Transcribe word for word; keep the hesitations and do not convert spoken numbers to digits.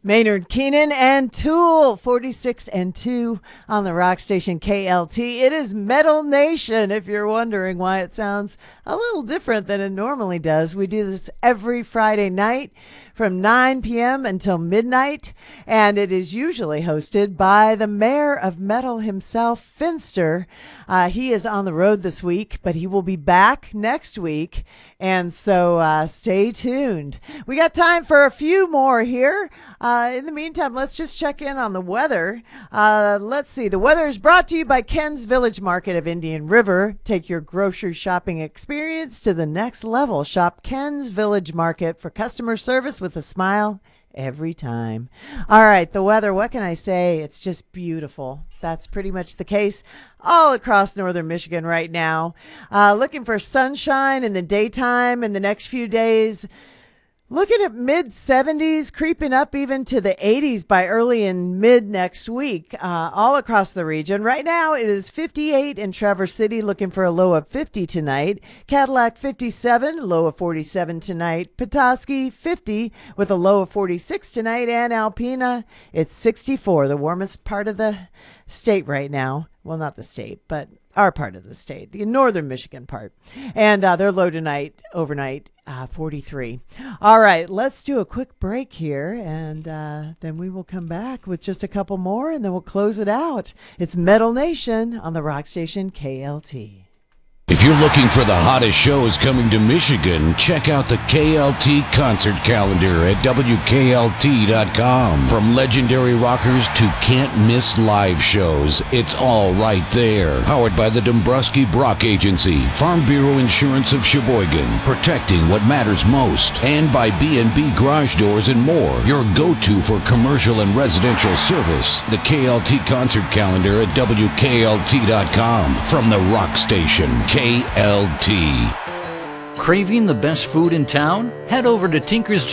Maynard Keenan and Tool, forty-six and two on the rock station K L T. It is Metal Nation, if you're wondering why it sounds a little different than it normally does. We do this every Friday night from nine p.m. until midnight, and it is usually hosted by the mayor of metal himself, Finster. Uh, he is on the road this week, but he will be back next week, and so uh, stay tuned. We got time for a few more here. Uh, in the meantime, let's just check in on the weather. Uh, let's see. The weather is brought to you by Ken's Village Market of Indian River. Take your grocery shopping experience to the next level. Shop Ken's Village Market for customer service with a smile every time. All right, the weather, what can I say? It's just beautiful. That's pretty much the case all across northern Michigan right now. Uh, looking for sunshine in the daytime in the next few days. Looking at mid seventies, creeping up even to the eighties by early and mid next week, uh, all across the region. Right now, it is fifty-eight in Traverse City, looking for a low of fifty tonight. Cadillac, fifty-seven, low of forty-seven tonight. Petoskey, fifty, with a low of forty-six tonight. And Alpena, it's sixty-four, the warmest part of the state right now. Well, not the state, but our part of the state, the northern Michigan part. And uh, their low tonight, overnight, uh, forty-three. All right, let's do a quick break here, and uh, then we will come back with just a couple more, and then we'll close it out. It's Metal Nation on the rock station K L T. If you're looking for the hottest shows coming to Michigan, check out the K L T concert calendar at W K L T dot com. From legendary rockers to can't-miss live shows, it's all right there. Powered by the Dombrowski Brock Agency, Farm Bureau Insurance of Sheboygan, protecting what matters most, and by B and B Garage Doors and more, your go-to for commercial and residential service. The K L T concert calendar at W K L T dot com. From the rock station, K L T. Craving the best food in town? Head over to Tinker's